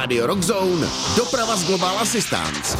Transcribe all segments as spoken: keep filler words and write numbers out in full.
Radio Rockzone, doprava z Global Assistance.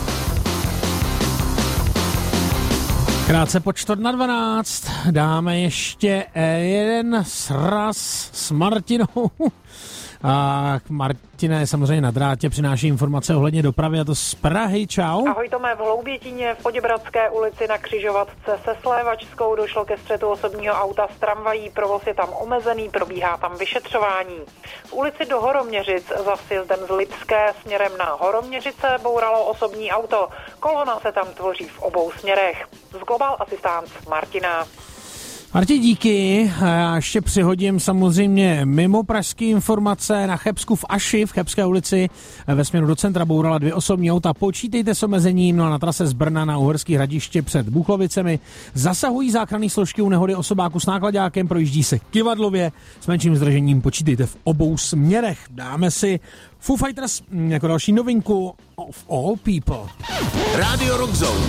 Krátce po čtvrt na dvanáct dáme ještě jeden sraz s Martinou. A Martina je samozřejmě na drátě, přináší informace ohledně dopravy, a to z Prahy. Čau. Ahoj Tome, v Hloubětíně v Poděbradské ulici na křižovatce se Slévačskou došlo ke střetu osobního auta s tramvají, provoz je tam omezený, probíhá tam vyšetřování. V ulici do Horoměřic za sjezdem z Lipské směrem na Horoměřice bouralo osobní auto, kolona se tam tvoří v obou směrech. Z Global Assistance Martina. Marti, díky. Já ještě přihodím samozřejmě mimo pražské informace. Na Chebsku v Aši, v Chebské ulici ve směru do centra bourala dvě osobní auta. Počítejte s omezením. No a na trase z Brna na Uherské Hradiště před Buchlovicemi zasahují záchranné složky u nehody osobáku s nákladákem. Projíždí se Kyvadlově s menším zdržením. Počítejte v obou směrech. Dáme si Foo Fighters jako další novinku of all people. Radio Rockzone.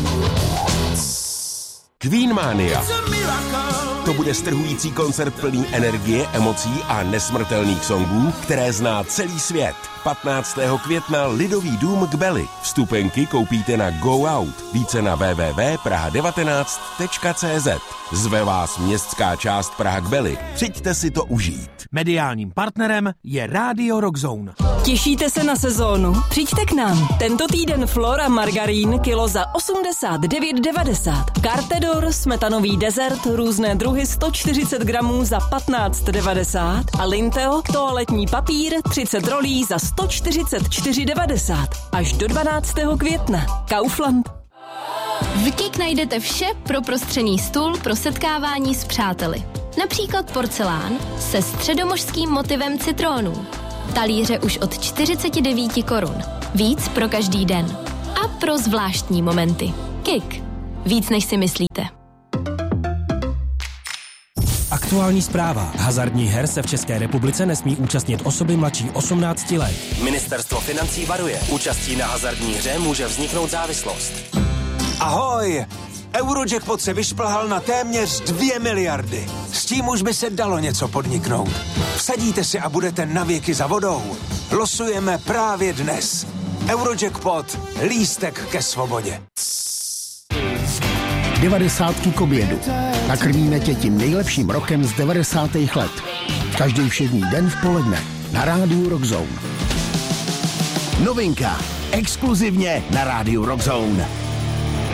Queen Mania. To bude strhující koncert plný energie, emocí a nesmrtelných songů, které zná celý svět. patnáctého května Lidový dům k Beli. Vstupenky koupíte na Go Out. Více na w w w tečka praha devatenáct tečka c z. Zve vás městská část Praha k Beli. Přijďte si to užít. Mediálním partnerem je Radio Rockzone. Těšíte se na sezónu? Přijďte k nám. Tento týden Flora margarín kilo za osmdesát devět devadesát. Cartedor smetanový dezert různé druhy sto čtyřicet gramů za patnáct devadesát a Linteo toaletní papír třicet rolí za sto čtyřicet čtyři devadesát. Až do dvanáctého května. Kaufland. V Kik najdete vše pro prostřený stůl pro setkávání s přáteli. Například porcelán se středomořským motivem citrónů. Talíře už od čtyřicet devět korun. Víc pro každý den. A pro zvláštní momenty. Kik. Víc než si myslíte. Aktuální zpráva. Hazardních her se v České republice nesmí účastnit osoby mladší osmnácti let. Ministerstvo financí varuje. Účastí na hazardní hře může vzniknout závislost. Ahoj! Eurojackpot se vyšplhal na téměř dvě miliardy. S tím už by se dalo něco podniknout. Vsadíte si a budete navěky za vodou. Losujeme právě dnes. Eurojackpot. Lístek ke svobodě. Devadesátky k obědu. Nakrmíme tě tím nejlepším rokem z devadesátých let. Každý všední den v poledne na rádiu Rockzone. Novinka. Exkluzivně na rádiu Rockzone.